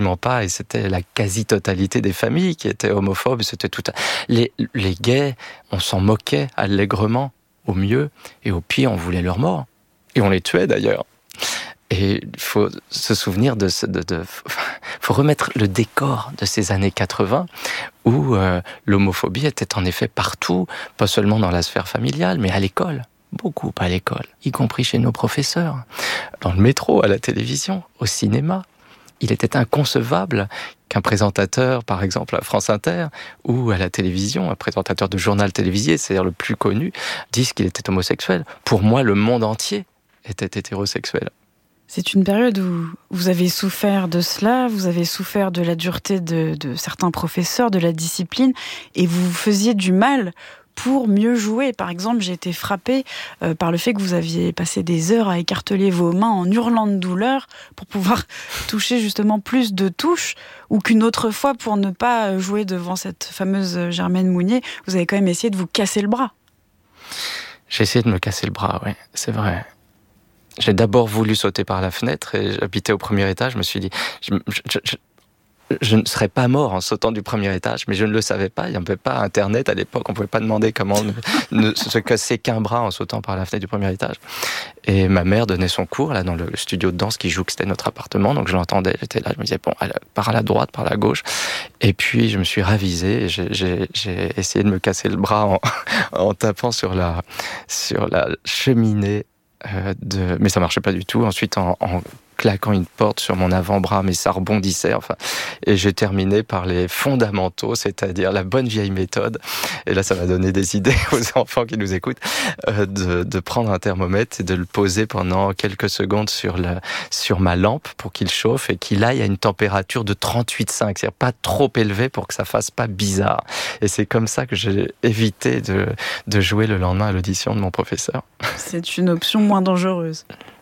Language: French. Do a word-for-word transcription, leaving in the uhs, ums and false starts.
absolument pas, et c'était la quasi-totalité des familles qui étaient homophobes. C'était tout. Les, les gays, on s'en moquait allègrement, au mieux, et au pire, on voulait leur mort. Et on les tuait d'ailleurs. Et il faut se souvenir de ce, de, de, faut remettre le décor de ces années quatre-vingts où euh, l'homophobie était en effet partout, pas seulement dans la sphère familiale, mais à l'école. Beaucoup à l'école, y compris chez nos professeurs, dans le métro, à la télévision, au cinéma. Il était inconcevable qu'un présentateur, par exemple à France Inter, ou à la télévision, un présentateur de journal télévisé, c'est-à-dire le plus connu, dise qu'il était homosexuel. Pour moi, le monde entier était hétérosexuel. C'est une période où vous avez souffert de cela, vous avez souffert de la dureté de, de certains professeurs, de la discipline, et vous faisiez du mal pour mieux jouer. Par exemple, j'ai été frappée euh, par le fait que vous aviez passé des heures à écarteler vos mains en hurlant de douleur pour pouvoir toucher justement plus de touches, ou qu'une autre fois, pour ne pas jouer devant cette fameuse Germaine Mounier, vous avez quand même essayé de vous casser le bras. J'ai essayé de me casser le bras, oui, c'est vrai. J'ai d'abord voulu sauter par la fenêtre et j'habitais au premier étage. Je me suis dit, je, je, je, je ne serais pas mort en sautant du premier étage, mais je ne le savais pas. Il n'y avait pas Internet à l'époque. On ne pouvait pas demander comment ne, ne se casser qu'un bras en sautant par la fenêtre du premier étage. Et ma mère donnait son cours là dans le studio de danse qui joue, que c'était notre appartement. Donc je l'entendais. J'étais là, je me disais bon, par la droite, par la gauche. Et puis je me suis ravisé. Et j'ai, j'ai, j'ai essayé de me casser le bras en, en tapant sur la sur la cheminée. Euh, de... Mais ça marchait pas du tout. Ensuite, en, en claquant une porte sur mon avant-bras, mais ça rebondissait. Enfin, et j'ai terminé par les fondamentaux, c'est-à-dire la bonne vieille méthode. Et là, ça m'a donné des idées aux enfants qui nous écoutent euh, de, de prendre un thermomètre et de le poser pendant quelques secondes sur le sur ma lampe pour qu'il chauffe et qu'il aille à une température de trente-huit virgule cinq, c'est-à-dire pas trop élevé pour que ça fasse pas bizarre. Et c'est comme ça que j'ai évité de de jouer le lendemain à l'audition de mon professeur. C'est une option moins dangereuse.